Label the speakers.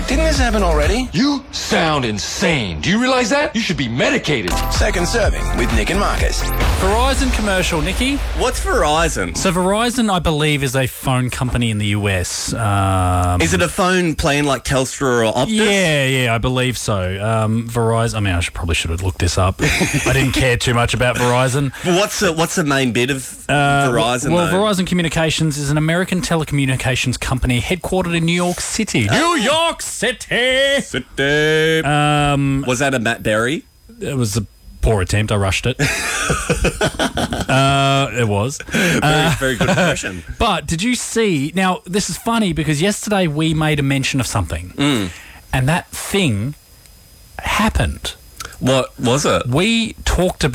Speaker 1: Wait, didn't this happen already?
Speaker 2: You sound insane. Do you realize that? You should be medicated.
Speaker 1: Second serving with Nick and Marcus.
Speaker 3: Verizon commercial, Nikki.
Speaker 4: What's Verizon?
Speaker 3: So Verizon, I believe, is a phone company in the US.
Speaker 4: Is it a phone plan like Telstra or Optus?
Speaker 3: Yeah, I believe so. Verizon. I mean, probably should have looked this up. I didn't care too much about Verizon.
Speaker 4: But what's the main bit of Verizon?
Speaker 3: Well,
Speaker 4: though?
Speaker 3: Verizon Communications is an American telecommunications company headquartered in New York City. New York City.
Speaker 4: Was that a Matt Berry?
Speaker 3: It was a poor attempt. I rushed it. It was.
Speaker 4: Very good impression.
Speaker 3: But did you see... Now, this is funny because yesterday we made a mention of something. And that thing happened.
Speaker 4: What was it?
Speaker 3: We talked about